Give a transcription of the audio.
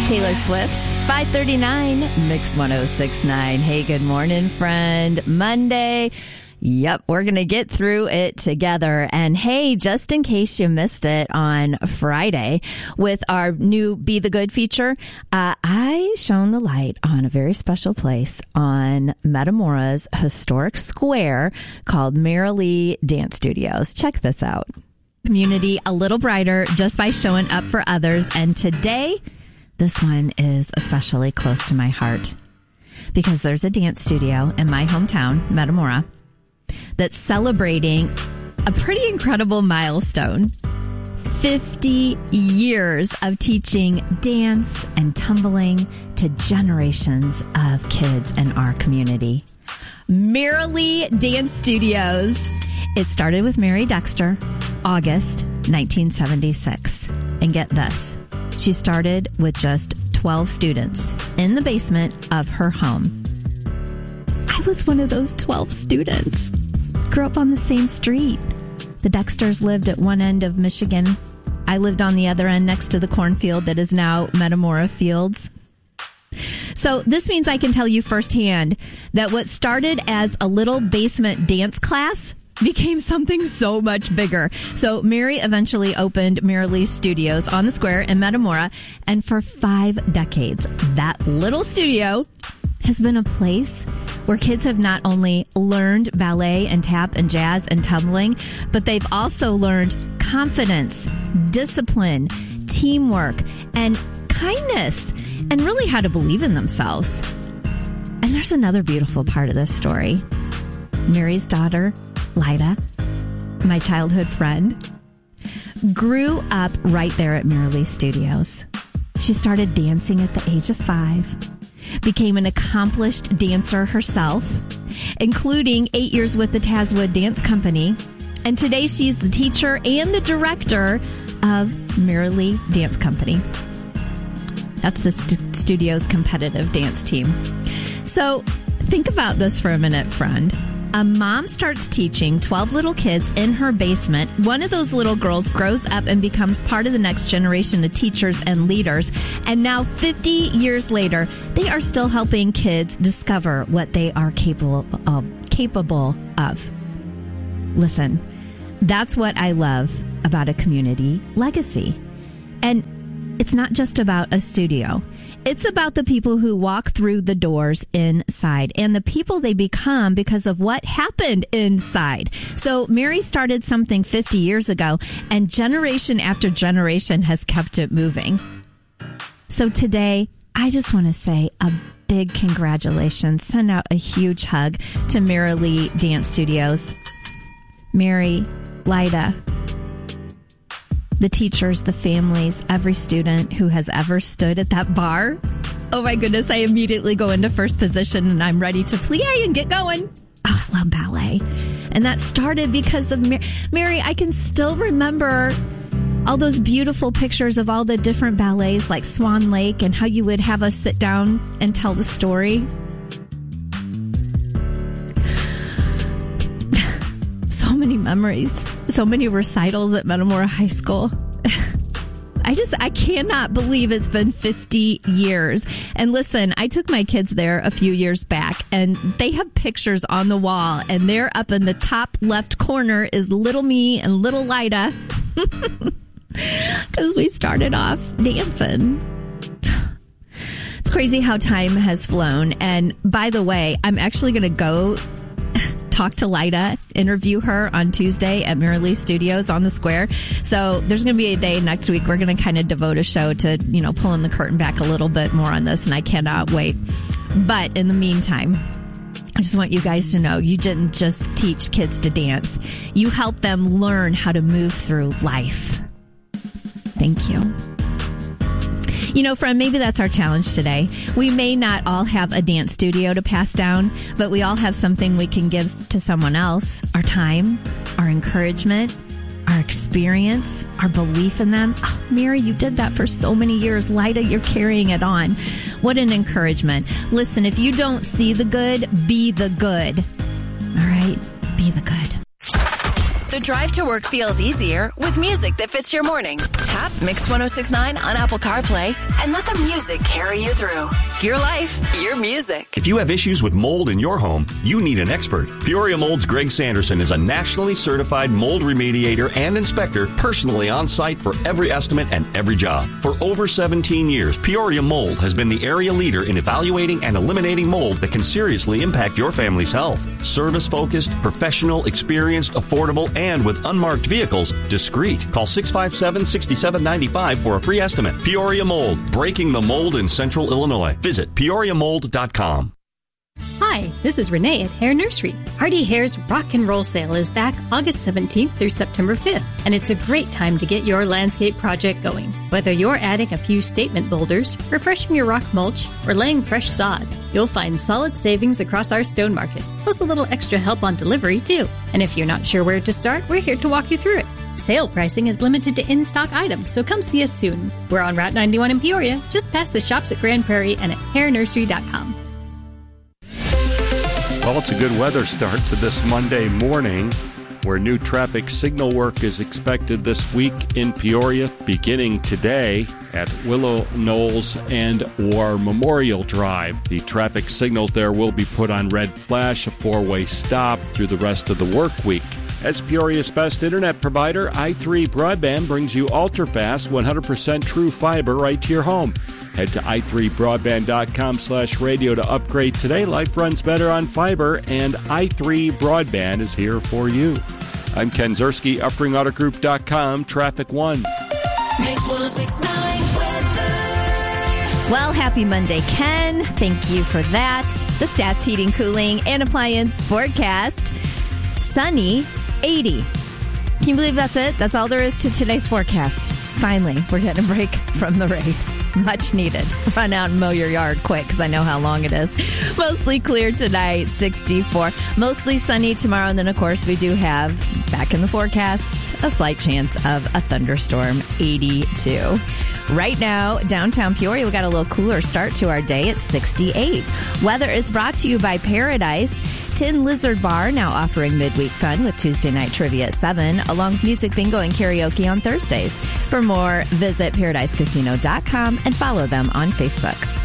Taylor Swift, 539, Mix 1069. Hey, good morning, friend. Monday. Yep, we're going to get through it together. And hey, just in case you missed it on Friday with our new Be the Good feature, I shone the light on a very special place on Metamora's historic square called Merrilee Dance Studios. Check this out. Community a little brighter just by showing up for others. And today, this one is especially close to my heart because there's a dance studio in my hometown, Metamora, that's celebrating a pretty incredible milestone. 50 years of teaching dance and tumbling to generations of kids in our community. Merrilee Dance Studios. It started with Mary Dexter, August 1976. And get this, she started with just 12 students in the basement of her home. I was one of those 12 students. Grew up on the same street. The Dexters lived at one end of Michigan. I lived on the other end next to the cornfield that is now Metamora Fields. So this means I can tell you firsthand that what started as a little basement dance class became something so much bigger. So Mary eventually opened Merrilee Studios on the square in Metamora, and for 5 decades, that little studio has been a place where kids have not only learned ballet and tap and jazz and tumbling, but they've also learned confidence, discipline, teamwork, and kindness, and really how to believe in themselves. And there's another beautiful part of this story. Mary's daughter, Lyda, my childhood friend, grew up right there at Merrilee Studios. She started dancing at the age of 5. Became an accomplished dancer herself, including 8 years with the Tazwood Dance Company. And today she's the teacher and the director of Merrilee Dance Company. That's the studio's competitive dance team. So think about this for a minute, friend. A mom starts teaching 12 little kids in her basement. One of those little girls grows up and becomes part of the next generation of teachers and leaders. And now, 50 years later, they are still helping kids discover what they are capable of. Listen, that's what I love about a community legacy. And it's not just about a studio. It's about the people who walk through the doors inside and the people they become because of what happened inside. So Mary started something 50 years ago, and generation after generation has kept it moving. So today, I just want to say a big congratulations. Send out a huge hug to Merrilee Dance Studios. Mary, Lyda, the teachers, the families, every student who has ever stood at that bar. Oh my goodness, I immediately go into first position and I'm ready to plie and get going. Oh, I love ballet. And that started because of Mary. I can still remember all those beautiful pictures of all the different ballets like Swan Lake and how you would have us sit down and tell the story. So many memories, so many recitals at Metamora High School. I cannot believe it's been 50 years. And listen, I took my kids there a few years back and they have pictures on the wall, and there up in the top left corner is little me and little Lyda. Because we started off dancing. It's crazy how time has flown. And by the way, I'm actually going to go talk to Lyda, interview her on Tuesday at Merrilee Studios on the square. So there's going to be a day next week. We're going to kind of devote a show to, pulling the curtain back a little bit more on this, and I cannot wait. But in the meantime, I just want you guys to know you didn't just teach kids to dance. You helped them learn how to move through life. Thank you. Friend, maybe that's our challenge today. We may not all have a dance studio to pass down, but we all have something we can give to someone else. Our time, our encouragement, our experience, our belief in them. Oh, Mary, you did that for so many years. Lyda, you're carrying it on. What an encouragement. Listen, if you don't see the good, be the good. All right? Be the good. The drive to work feels easier with music that fits your morning. Tap Mix 106.9 on Apple CarPlay and let the music carry you through. Your life, your music. If you have issues with mold in your home, you need an expert. Peoria Mold's Greg Sanderson is a nationally certified mold remediator and inspector, personally on site for every estimate and every job. For over 17 years, Peoria Mold has been the area leader in evaluating and eliminating mold that can seriously impact your family's health. Service-focused, professional, experienced, affordable, and with unmarked vehicles, discreet. Call 657-6795 for a free estimate. Peoria Mold, breaking the mold in Central Illinois. Visit PeoriaMold.com. Hi, this is Renee at Hair Nursery. Hardy Hair's Rock and Roll Sale is back August 17th through September 5th, and it's a great time to get your landscape project going. Whether you're adding a few statement boulders, refreshing your rock mulch, or laying fresh sod, you'll find solid savings across our stone market, plus a little extra help on delivery, too. And if you're not sure where to start, we're here to walk you through it. Sale pricing is limited to in-stock items, so come see us soon. We're on Route 91 in Peoria, just past the shops at Grand Prairie and at hairnursery.com. Well, it's a good weather start to this Monday morning, where new traffic signal work is expected this week in Peoria, beginning today at Willow Knolls and War Memorial Drive. The traffic signals there will be put on red flash, a four-way stop through the rest of the work week. As Peoria's best internet provider, i3 Broadband brings you ultra-fast, 100% true fiber right to your home. Head to i3broadband.com/radio to upgrade today. Life runs better on fiber, and i3 Broadband is here for you. I'm Ken Zerski, UpringAutoGroup.com, Traffic 1. Mix 106.9 weather. Well, happy Monday, Ken. Thank you for that. The Stats Heating, Cooling, and Appliance forecast. Sunny, 80. Can you believe that's it? That's all there is to today's forecast. Finally, we're getting a break from the rain. Much needed. Run out and mow your yard quick because I know how long it is. Mostly clear tonight, 64. Mostly sunny tomorrow. And then, of course, we do have, back in the forecast, a slight chance of a thunderstorm, 82. Right now, downtown Peoria, we got a little cooler start to our day at 68. Weather is brought to you by Paradise. Tin Lizard Bar now offering midweek fun with Tuesday night trivia at 7, along with music bingo and karaoke on Thursdays. For more, visit ParadiseCasino.com and follow them on Facebook.